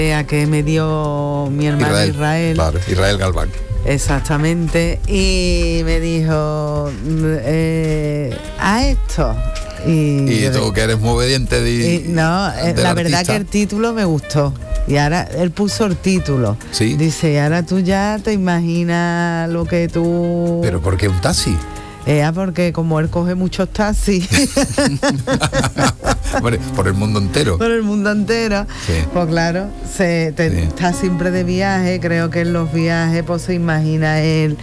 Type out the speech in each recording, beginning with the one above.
a que me dio mi hermano Israel. Claro, Israel Galván. Exactamente, y me dijo, a esto. Y tú que eres muy obediente. La verdad que el título me gustó. Y ahora él puso el título. ¿Sí? Dice, ahora tú ya te imaginas lo que tú... ¿Pero por qué un taxi? Porque como él coge muchos taxis. Bueno, por el mundo entero. Por el mundo entero. Sí. Pues claro, está siempre de viaje. Creo que en los viajes pues se imagina él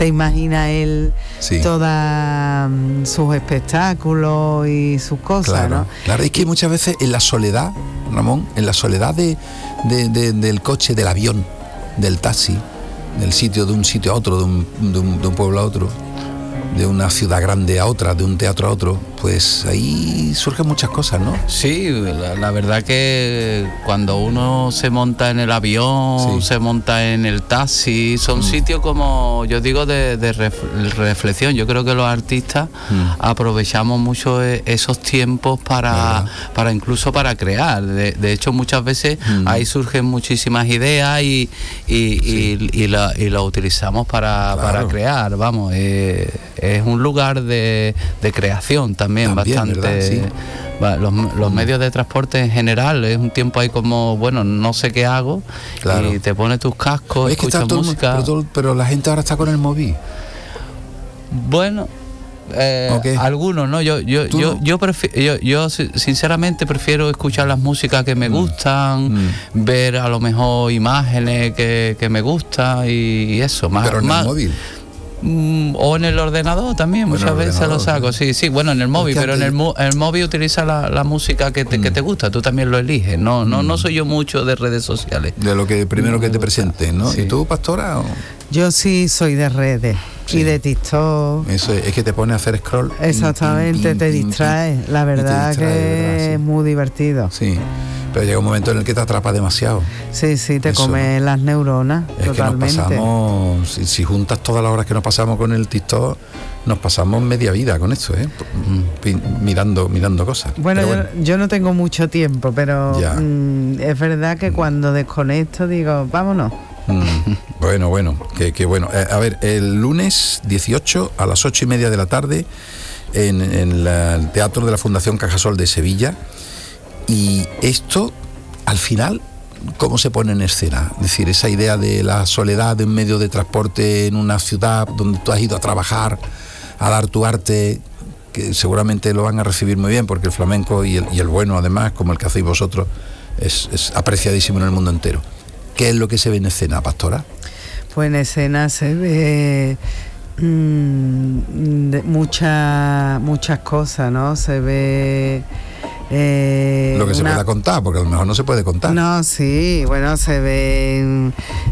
sí. todos sus espectáculos y sus cosas, claro, ¿no? Claro, es que muchas veces en la soledad, Ramón, en la soledad del coche, del avión, del taxi, de un sitio a otro, de un pueblo a otro, de una ciudad grande a otra, de un teatro a otro, pues ahí surgen muchas cosas, ¿no? Sí, la verdad que cuando uno se monta en el avión, se monta en el taxi, son sitios como, yo digo, de reflexión. Yo creo que los artistas aprovechamos mucho esos tiempos para incluso para crear. De hecho, muchas veces ahí surgen muchísimas ideas y la utilizamos para crear, vamos. Es un lugar de creación también bastante, ¿verdad? Sí. Los medios de transporte en general es un tiempo ahí como, bueno, no sé qué hago, claro. Y te pones tus cascos, escuchas música. Pero la gente ahora está con el móvil. Bueno, algunos, ¿no? Yo sinceramente prefiero escuchar las músicas que me gustan, ver a lo mejor imágenes que me gustan y eso. Pero en el móvil. O en el ordenador también, muchas veces lo saco, sí, bueno, en el móvil, pero en el móvil utiliza la música que te gusta, tú también lo eliges, no soy yo mucho de redes sociales. De lo que primero que te presenten, ¿no? Sí. ¿Y tú, Pastora? Yo sí soy de redes. Sí. Y de TikTok. Eso es que te pone a hacer scroll. Exactamente, te distrae. La verdad que es muy divertido. Sí. Pero llega un momento en el que te atrapa demasiado. Sí, te comes las neuronas. Es totalmente. Que nos pasamos, si juntas todas las horas que nos pasamos con el TikTok, nos pasamos media vida con esto, mirando cosas. Bueno, yo no tengo mucho tiempo, pero es verdad que cuando desconecto digo, vámonos. Bueno, que bueno. A ver, el lunes 18 a las 8:30 de la tarde en el Teatro de la Fundación Cajasol de Sevilla. Y esto, al final, ¿cómo se pone en escena? Es decir, esa idea de la soledad de un medio de transporte en una ciudad donde tú has ido a trabajar, a dar tu arte, que seguramente lo van a recibir muy bien, porque el flamenco y el bueno, además, como el que hacéis vosotros, es apreciadísimo en el mundo entero. ¿Qué es lo que se ve en escena, Pastora? Pues en escena se ve muchas cosas, ¿no? Se ve... lo que se pueda contar, porque a lo mejor no se puede contar. No, sí, bueno, se ven...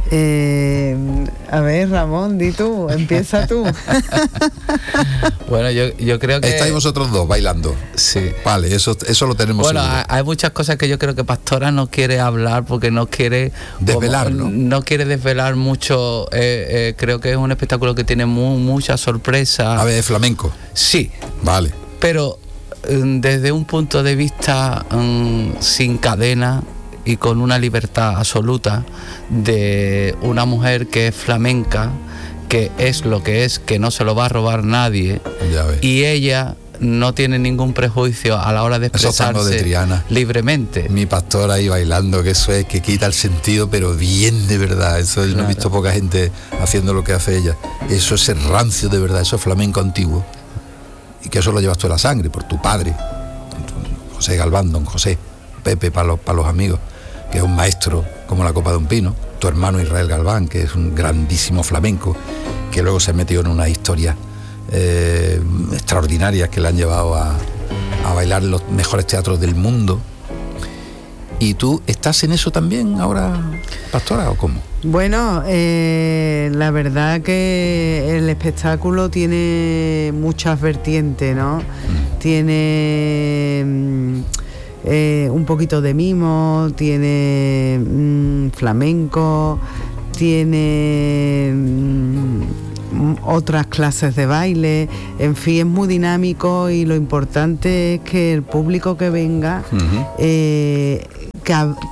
a ver, Ramón, di tú, empieza tú. Bueno, yo creo que... Estáis vosotros dos bailando. Sí. Vale, eso lo tenemos seguro. Bueno, hay muchas cosas que yo creo que Pastora no quiere hablar porque no quiere... Desvelar, ¿no? No quiere desvelar mucho. Creo que es un espectáculo que tiene mucha sorpresa. A ver, ¿es flamenco? Sí. Vale. Pero desde un punto de vista sin cadena y con una libertad absoluta de una mujer que es flamenca, que es lo que es, que no se lo va a robar nadie, y ella no tiene ningún prejuicio a la hora de expresarse de Triana, libremente. Mi Pastora ahí bailando, que eso es que quita el sentido, pero bien de verdad. Eso claro. Yo no he visto poca gente haciendo lo que hace ella. Eso es el rancio de verdad, eso es flamenco antiguo. Y que eso lo llevas tú en la sangre, por tu padre, José Galván, don José, Pepe para los amigos, que es un maestro como la copa de un pino, tu hermano Israel Galván, que es un grandísimo flamenco, que luego se metió en una historia extraordinarias que le han llevado a bailar en los mejores teatros del mundo. ¿Y tú estás en eso también ahora, Pastora, o cómo? Bueno, la verdad que el espectáculo tiene muchas vertientes, ¿no? Tiene un poquito de mimo, tiene flamenco, tiene otras clases de baile, en fin, es muy dinámico y lo importante es que el público que venga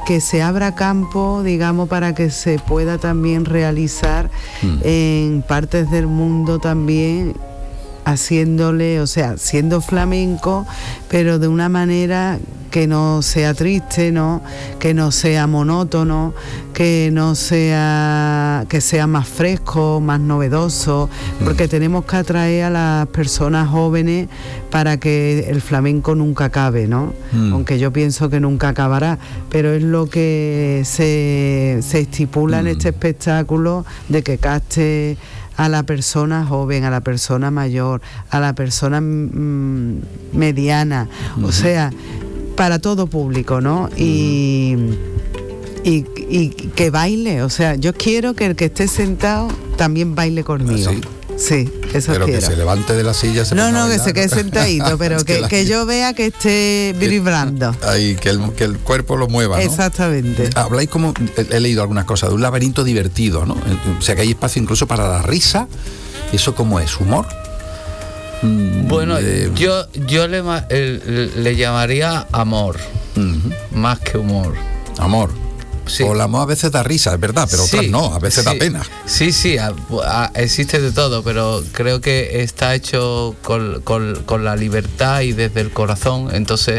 que se abra campo, digamos, para que se pueda también realizar en partes del mundo también, haciéndole, o sea, siendo flamenco, pero de una manera que no sea triste, ¿no? Que no sea monótono, que sea más fresco, más novedoso, porque tenemos que atraer a las personas jóvenes para que el flamenco nunca acabe, ¿no? Aunque yo pienso que nunca acabará, pero es lo que se estipula en este espectáculo, de que capte a la persona joven, a la persona mayor, a la persona mediana, o sea, para todo público, ¿no? Y que baile, o sea, yo quiero que el que esté sentado también baile conmigo. ¿Sí? Sí, eso pero quiero. Que se levante de la silla. No, que se quede sentadito, pero que yo vea que esté vibrando. Ahí, que el cuerpo lo mueva, ¿no? Exactamente. Habláis como, he leído algunas cosas, de un laberinto divertido, ¿no? O sea, que hay espacio incluso para la risa. ¿Eso cómo es? ¿Humor? Bueno, yo le llamaría amor, más que humor. Amor. Sí. O el amor a veces da risa, es verdad, pero otras no, a veces da pena. Sí, existe de todo, pero creo que está hecho con la libertad y desde el corazón, entonces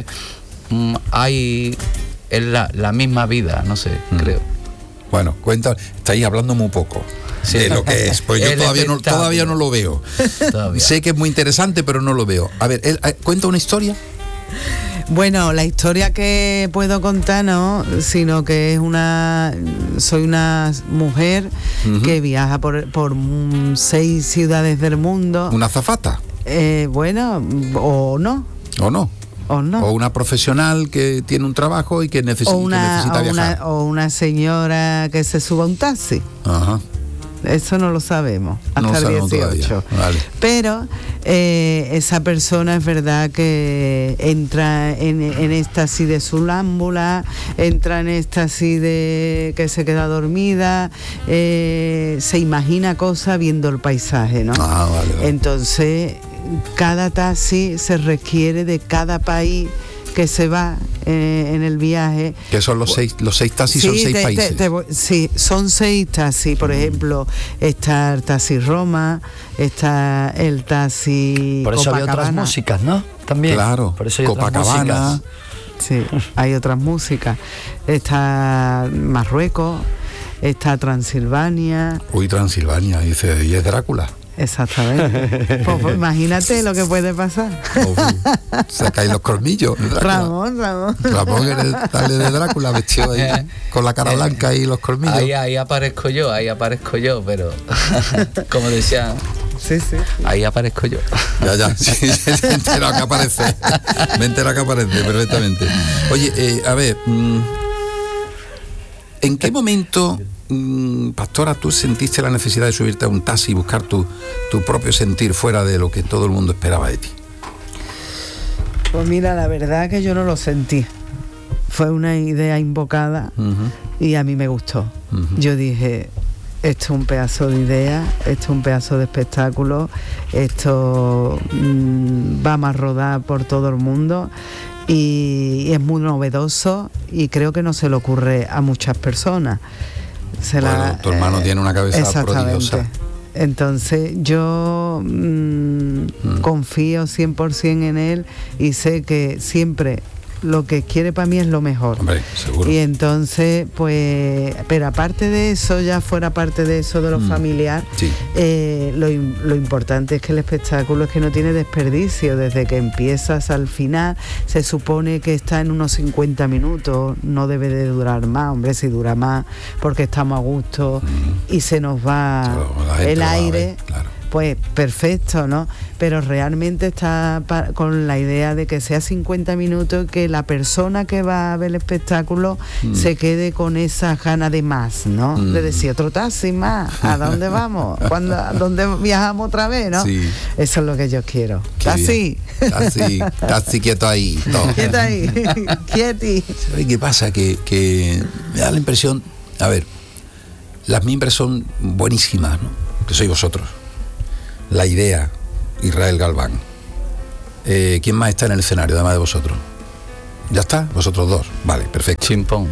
es la misma vida, no sé, creo. Bueno, estáis hablando muy poco. Sí. De lo que es, pues yo todavía no lo veo. Sé que es muy interesante, pero no lo veo. A ver, ¿cuenta una historia? Bueno, la historia que puedo contar no, sino que soy una mujer que viaja por 6 ciudades del mundo. ¿Una azafata? Bueno, o no. ¿O no? O no. O una profesional que tiene un trabajo y que necesita viajar. O una señora que se suba a un taxi. Ajá. Eso no lo sabemos hasta el 18. Vale. Pero esa persona es verdad que entra en éxtasis de sonámbula, entra en éxtasis de que se queda dormida, se imagina cosas viendo el paisaje, ¿no? Vale. Entonces, cada taxi se requiere de cada país que se va en el viaje. Que son los seis taxis, son 6 países. Sí, son 6 taxis. Por ejemplo, está el taxi Roma, está el taxi Por eso Copacabana. Había otras músicas, ¿no? También. Claro, por eso hay Copacabana. Otras sí, hay otras músicas. Está Marruecos, está Transilvania. Uy, Transilvania, dice, y es Drácula. Exactamente. Pues imagínate lo que puede pasar. Sacáis los colmillos. Ramón. Ramón sale de Drácula vestido ahí con la cara blanca y los colmillos. Ahí aparezco yo, pero como decía. Sí. Ahí aparezco yo. Ya, sí, me he enterado que aparece. Perfectamente. Oye, a ver, ¿en qué momento, Pastora, tú sentiste la necesidad de subirte a un taxi y buscar tu propio sentir fuera de lo que todo el mundo esperaba de ti? Pues mira, la verdad que yo no lo sentí. Fue una idea invocada y a mí me gustó. Yo dije, esto es un pedazo de idea, esto es un pedazo de espectáculo, esto vamos a rodar por todo el mundo y es muy novedoso y creo que no se le ocurre a muchas personas. Tu hermano tiene una cabeza prodigiosa. Entonces yo confío 100% en él y sé que siempre lo que quiere para mí es lo mejor. Hombre, seguro. Y entonces, pues, pero aparte de eso, ya fuera parte de eso de lo familiar, sí. Lo importante es que el espectáculo es que no tiene desperdicio. Desde que empiezas al final, se supone que está en unos 50 minutos, no debe de durar más, hombre, si dura más, porque estamos a gusto y se nos va el aire. Claro. Pues perfecto, ¿no? Pero realmente está con la idea de que sea 50 minutos, que la persona que va a ver el espectáculo se quede con esa gana de más, ¿no? De decir, otro taxi más, ¿a dónde vamos? ¿A dónde viajamos otra vez, no? Sí. Eso es lo que yo quiero. Taxi quieto ahí. No. Quieto ahí, quieti. ¿Sabes qué pasa? Que me da la impresión, a ver, las mimbres son buenísimas, ¿no? Que sois vosotros. La idea, Israel Galván. ¿Quién más está en el escenario, además de vosotros? Ya está, vosotros dos. Vale, perfecto. Chimpón.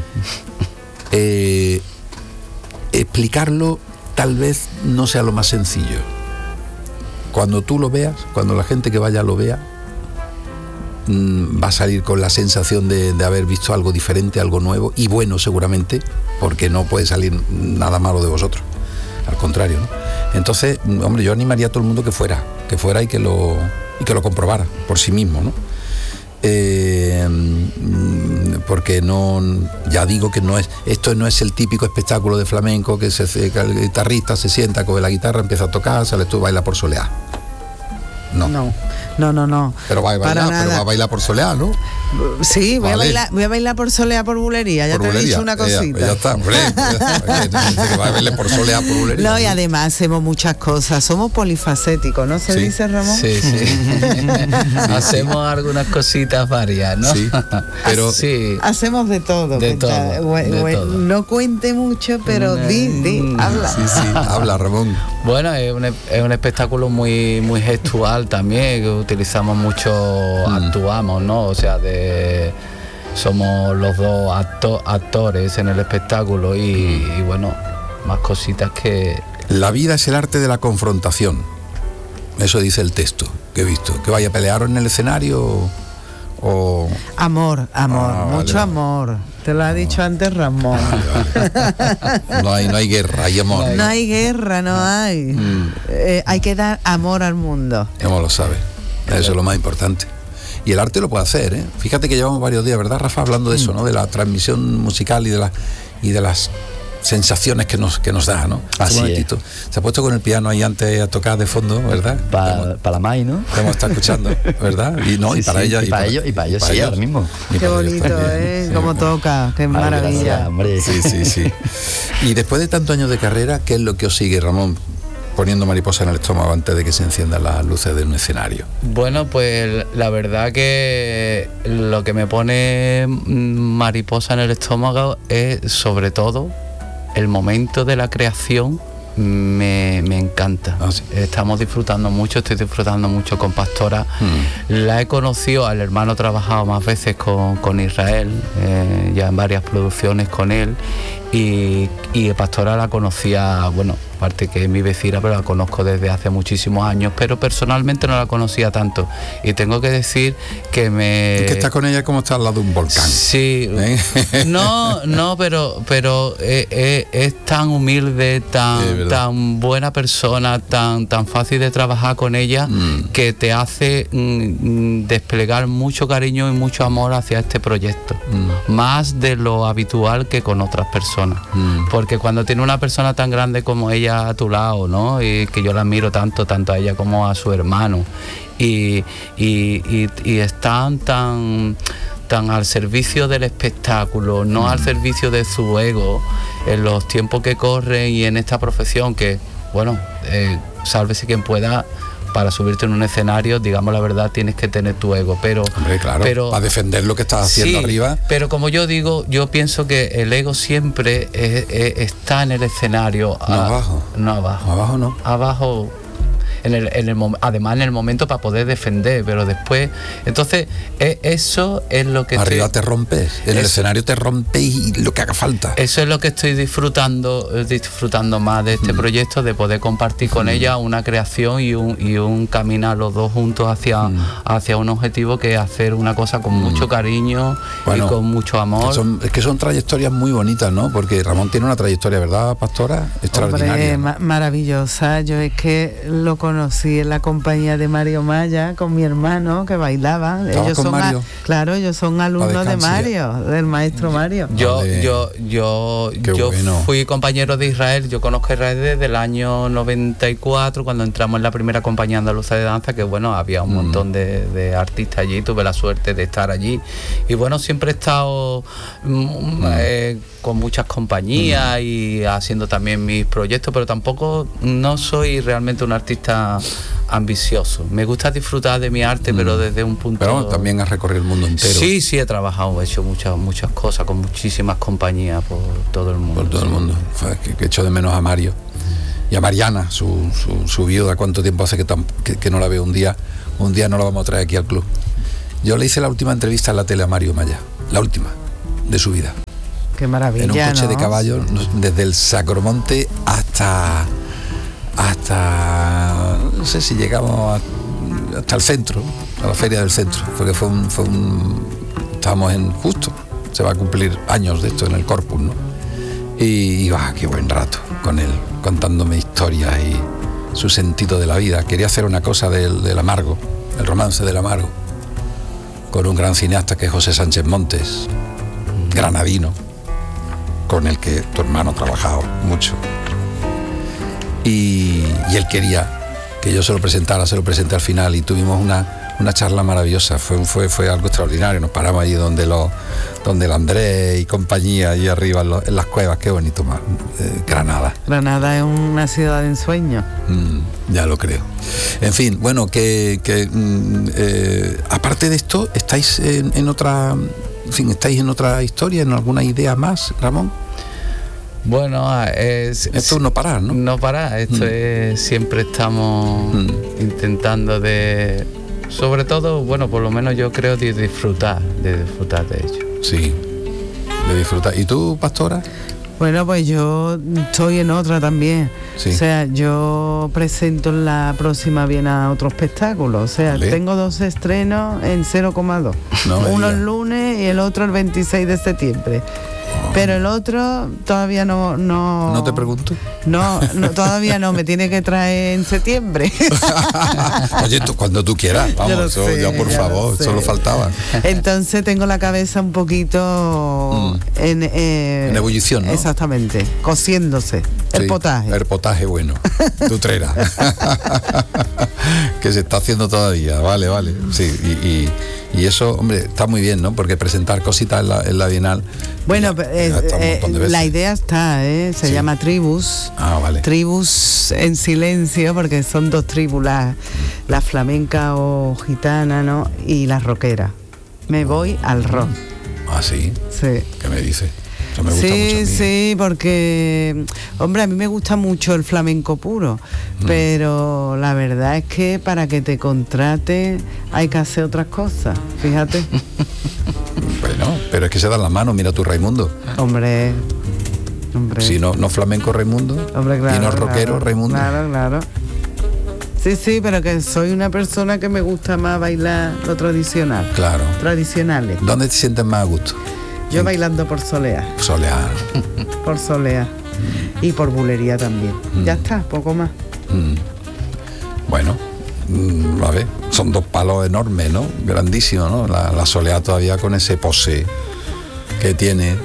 Explicarlo tal vez no sea lo más sencillo. Cuando tú lo veas, cuando la gente que vaya lo vea, va a salir con la sensación de haber visto algo diferente, algo nuevo y bueno seguramente, porque no puede salir nada malo de vosotros, al contrario, ¿no? Entonces, hombre, yo animaría a todo el mundo que fuera y que lo comprobara por sí mismo, ¿no? Porque no, ya digo que esto no es el típico espectáculo de flamenco que el guitarrista se sienta, coge la guitarra, empieza a tocar, sales tú, baila por soleá. No. Pero va a bailar por soleá, ¿no? Sí, voy a bailar por soleá, por bulería. Ya te he dicho una cosita. Ya está, hombre. Dice que va a bailar por soleá, por bulería. No, y además hacemos muchas cosas. Somos polifacéticos, ¿no se dice, Ramón? Sí. Hacemos algunas cositas varias, ¿no? Sí, pero sí. Hacemos de todo. De todo. No cuente mucho, pero habla. Sí, habla, Ramón. Bueno, es un espectáculo muy, muy gestual también, que utilizamos mucho, actuamos, ¿no? O sea, somos los dos actores en el espectáculo y bueno, más cositas que... La vida es el arte de la confrontación. Eso dice el texto que he visto. Que vaya a pelear en el escenario o... Amor, mucho amor. Te lo ha dicho antes Ramón. Vale. No hay guerra, hay amor. No hay guerra, no hay. Hay que dar amor al mundo. ¿Cómo lo sabes? Eso es lo más importante. Y el arte lo puede hacer, ¿eh? Fíjate que llevamos varios días, ¿verdad, Rafa? Hablando de eso, ¿no? De la transmisión musical y de las sensaciones que nos da, ¿no? Así es. Se ha puesto con el piano ahí antes a tocar de fondo, ¿verdad? Para la Mai, ¿no? Como está escuchando, ¿verdad? Y no, sí, y para ella. Y para ellos, sí, ahora mismo. Qué bonito, ¿eh? Cómo bueno. Toca, qué maravilla. Gracias, Sí. Y después de tantos años de carrera, ¿qué es lo que os sigue, Ramón? Poniendo mariposa en el estómago antes de que se enciendan las luces de un escenario. Bueno, pues la verdad que lo que me pone mariposa en el estómago es sobre todo el momento de la creación. Me encanta. Sí. Estoy disfrutando mucho con Pastora. La he conocido, al hermano he trabajado más veces con Israel, ya en varias producciones con él, y Pastora la conocía, bueno, aparte que es mi vecina, pero la conozco desde hace muchísimos años, pero personalmente no la conocía tanto, y tengo que decir que que estás con ella como está al lado de un volcán. Sí, no, pero es tan humilde, tan buena persona, tan fácil de trabajar con ella, que te hace desplegar mucho cariño y mucho amor hacia este proyecto, más de lo habitual que con otras personas, porque cuando tiene una persona tan grande como ella a tu lado, ¿no? Y que yo la admiro tanto a ella como a su hermano, y están tan al servicio del espectáculo, no al servicio de su ego, en los tiempos que corren y en esta profesión que, bueno, sálvese quien pueda. Para subirte en un escenario, digamos la verdad, tienes que tener tu ego, pero... Hombre, claro, para defender lo que estás haciendo arriba. Pero como yo digo, yo pienso que el ego siempre está en el escenario. Abajo. No abajo. Abajo no. Abajo... además en el momento para poder defender, pero después, entonces eso es lo que arriba te rompes, en el escenario te rompes y lo que haga falta. Eso es lo que estoy disfrutando más de este proyecto, de poder compartir con ella una creación y un caminar los dos juntos hacia un objetivo, que es hacer una cosa con mucho cariño, bueno, y con mucho amor. Es que son trayectorias muy bonitas, ¿no? Porque Ramón tiene una trayectoria, ¿verdad, Pastora? Extraordinaria. Hombre, maravillosa. Yo es que lo conocí en la compañía de Mario Maya con mi hermano, que bailaban. Ellos son ellos son alumnos de Mario, del maestro Mario. Yo fui compañero de Israel. Yo conozco a Israel desde el año 94, cuando entramos en la primera compañía andaluza de danza, que bueno, había un montón de artistas allí. Tuve la suerte de estar allí, y bueno, siempre he estado con muchas compañías y haciendo también mis proyectos, pero tampoco no soy realmente un artista ambicioso. Me gusta disfrutar de mi arte, pero desde un punto... Pero también has recorrido el mundo entero. Sí, he trabajado, he hecho muchas cosas con muchísimas compañías por todo el mundo. Por todo el mundo. Que echo de menos a Mario y a Mariana, su viuda. ¿Cuánto tiempo hace que no la veo? Un día no la vamos a traer aquí al club. Yo le hice la última entrevista en la tele a Mario Maya, la última de su vida. Qué maravilla, en un coche, ¿no?, de caballo, desde el Sacromonte hasta no sé si llegamos hasta el centro, a la feria del centro, porque estábamos justo, se va a cumplir años de esto en el Corpus, ¿no? Y qué buen rato con él, contándome historias y su sentido de la vida. Quería hacer una cosa del amargo, el romance del amargo, con un gran cineasta que es José Sánchez Montes, granadino, con el que tu hermano ha trabajado mucho. Y él quería que yo se lo presenté al final, y tuvimos una charla maravillosa. Fue algo extraordinario. Nos paramos allí donde el Andrés y compañía, allí arriba en las cuevas. Qué bonito, Granada. Granada es una ciudad de ensueño. Ya lo creo. En fin, bueno, aparte de esto, ¿estáis en otra historia, en alguna idea más, Ramón? Bueno, esto es no parar, ¿no? No parar, esto es, siempre estamos intentando sobre todo, bueno, por lo menos yo creo de disfrutar de ello. Sí, de disfrutar. ¿Y tú, Pastora? Bueno, pues yo estoy en otra también. Sí. O sea, yo presento en la próxima Bienal otro espectáculo. O sea, ¿Vale? Tengo 2 estrenos en 0,2. Uno el lunes y el otro el 26 de septiembre. Pero el otro todavía no. ¿No te pregunto? No, todavía no, me tiene que traer en septiembre. Oye, cuando tú quieras, vamos, ya por favor, solo faltaba. Entonces tengo la cabeza un poquito en ebullición, ¿no? Exactamente, cociéndose, el potaje. El potaje bueno, tutrera. Que se está haciendo todavía, vale. Sí, y eso, hombre, está muy bien, ¿no? Porque presentar cositas en la Bienal. Bueno, la idea está, se llama Tribus. Ah, vale. Tribus en silencio, porque son 2 tribus, la flamenca o gitana, ¿no? Y la rockera. Me voy al rock. Ah, sí. Sí. ¿Qué me dices? Eso me gusta mucho a mí. Sí, porque, hombre, a mí me gusta mucho el flamenco puro, pero la verdad es que para que te contrate hay que hacer otras cosas, fíjate. Bueno, pero es que se dan las manos, mira tú, Raimundo. Hombre. Si no flamenco, Raimundo. Hombre, claro, y no rockero, claro, Raimundo. Claro. Sí, pero que soy una persona que me gusta más bailar lo tradicional. Claro. Tradicionales. ¿Dónde te sientes más a gusto? Yo bailando por soleá. Soleá. Por soleá. Y por bulería también. Ya está, poco más. Bueno, a ver, son 2 palos enormes, ¿no? Grandísimos, ¿no? La soleá todavía con ese pose que tiene,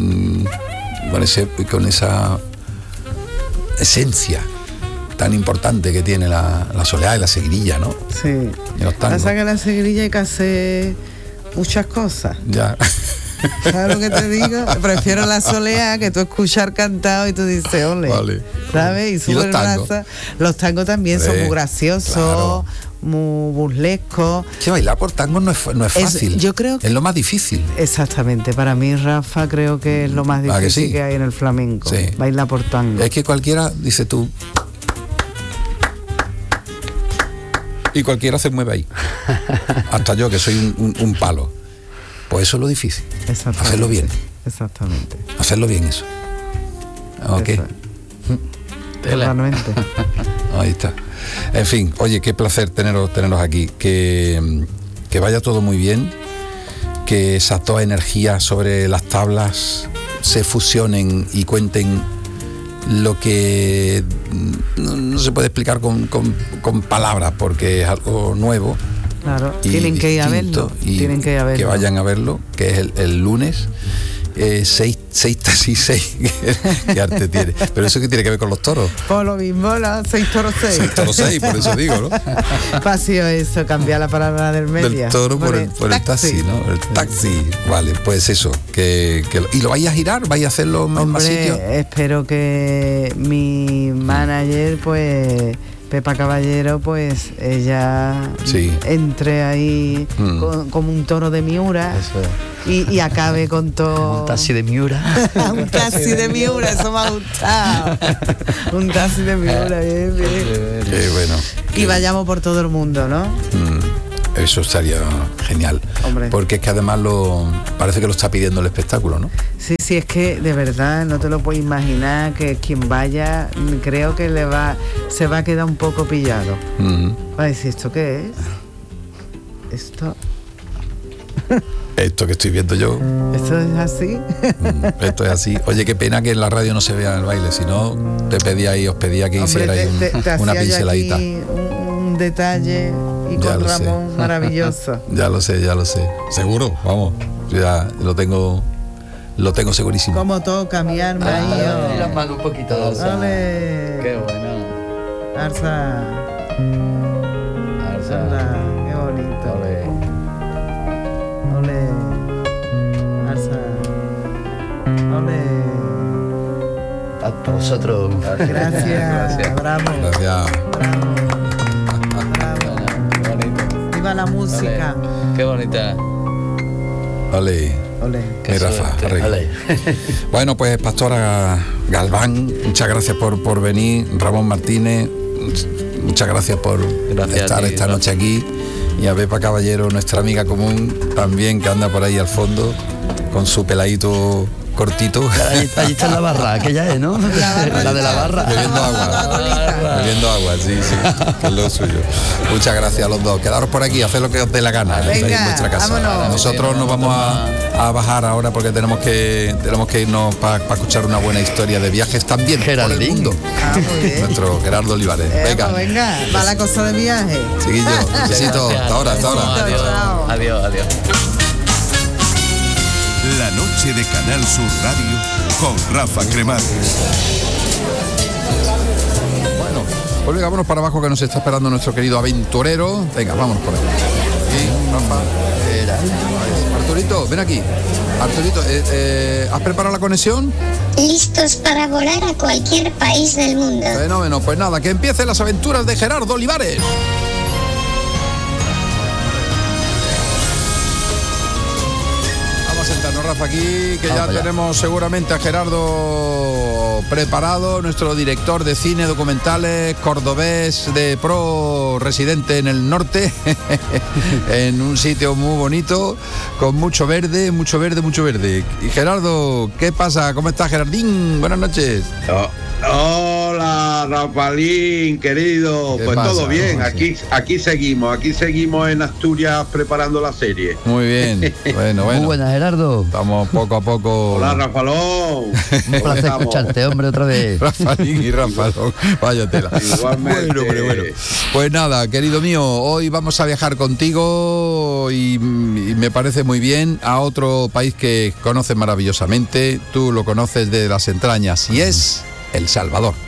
con esa esencia tan importante que tiene la soleá y la seguirilla, ¿no? Sí. Pasa que la seguirilla hay que hacer muchas cosas. Ya. ¿Sabes lo que te digo? Prefiero la soleá, que tú escuchar cantado y tú dices, ole. Vale. ¿Sabes? Y súper raza. Los tangos también son muy graciosos, claro, muy burlescos. Que bailar por tango no es fácil. Yo creo que es lo más difícil. Exactamente. Para mí, Rafa, creo que es lo más difícil que hay en el flamenco. Sí. Bailar por tango. Es que cualquiera, dice tú, y cualquiera se mueve ahí. Hasta yo, que soy un palo. Pues eso es lo difícil. Hacerlo bien. Exactamente. Hacerlo bien eso. Ok. Totalmente. Ahí está. En fin, oye, qué placer teneros aquí. Que vaya todo muy bien. Que esas 2 energías sobre las tablas se fusionen y cuenten lo que no se puede explicar con palabras, porque es algo nuevo. Claro, tienen que ir a verlo. Que vayan a verlo, que es el lunes. 6 taxis 6. ¿Qué arte tiene? Pero eso, ¿qué tiene que ver con los toros? Por lo mismo, 6 toros 6. 6 toros 6, por eso digo, ¿no? Fácil eso, cambiar la palabra del medio. Del toro por el taxi, ¿no? El taxi. Vale, pues eso. ¿Y lo vais a girar? ¿Vais a hacerlo en más sitios? Espero que mi manager, pues Pepa Caballero, pues ella entre ahí como un toro de Miura. Eso es. Y acabe con todo. Un taxi de Miura. Un taxi de Miura, eso me ha gustado. Un taxi de Miura, bien. Qué bueno. Y vayamos por todo el mundo, ¿no? eso estaría genial. Hombre. Porque es que además parece que lo está pidiendo el espectáculo, ¿no? Sí, es que de verdad no te lo puedes imaginar, que quien vaya, creo que se va a quedar un poco pillado. Va a decir, ¿esto qué es? Esto que estoy viendo yo. ¿Esto es así? Esto es así. Oye, qué pena que en la radio no se vea el baile, si no os pedía que hicierais una pinceladita. Aquí un detalle y Ya con lo sé. Ramón maravilloso. Ya lo sé. Seguro, vamos. Ya lo tengo segurísimo. Como toca mi alma ahí. Y las manos un poquito. Ole. Qué bueno. Arza. Anda, qué bonito. Ole. Arza. Ole. A vosotros. Gracias. Bravo. Gracias. Bravo. Qué bonito. Viva la música. Qué bonita. Ole. Ole. Y Rafa, arregla. Vale. Bueno, pues Pastora Galván, muchas gracias por venir. Ramón Martínez, muchas gracias por Gracias estar a ti, esta Rafa. noche aquí. Y a Pepa Caballero, nuestra amiga común, también, que anda por ahí al fondo, con su peladito cortito. Allí está la barra, aquella es, ¿no? La de la barra. Bebiendo agua, sí, que es lo suyo. Muchas gracias a los dos. Quedaros por aquí, haced lo que os dé la gana. Venga, estáis en vuestra casa. vámonos. Nosotros nos vamos a bajar ahora porque tenemos que irnos para escuchar una buena historia de viajes también por el Geraldín. mundo. Muy bien. Nuestro Gerardo Olivares. Venga, va la cosa de viaje. Chiquillo, besitos. Hasta ahora. Adiós. Chao. Adiós. La noche de Canal Sur Radio con Rafa Cremades. Bueno, pues venga, vámonos para abajo que nos está esperando nuestro querido aventurero. Venga, vámonos por ahí. Aquí, Rafa. Arturito, ven aquí. Arturito, ¿has preparado la conexión? Listos para volar a cualquier país del mundo. Fenómeno, pues nada, que empiecen las aventuras de Gerardo Olivares. Vamos a sentarnos, Rafa, aquí, que ya Vamos allá. tenemos seguramente a Gerardo preparado, nuestro director de cine, documentales, cordobés de pro, residente en el norte, en un sitio muy bonito, con mucho verde. Y Gerardo, ¿qué pasa? ¿Cómo estás, Gerardín? Buenas noches. Hola, Rafaelín, querido. ¿Qué Pues pasa? todo bien, ¿Cómo aquí seguimos en Asturias preparando la serie. Muy bien, bueno. Muy buenas, Gerardo. Estamos poco a poco. Hola, Rafalón. Un placer escucharte, hombre, otra vez. Rafaelín y Rafaelón, vaya tela. Igualmente. Bueno. Pues nada, querido mío, hoy vamos a viajar contigo y me parece muy bien a otro país que conoces maravillosamente. Tú lo conoces de las entrañas y es El Salvador.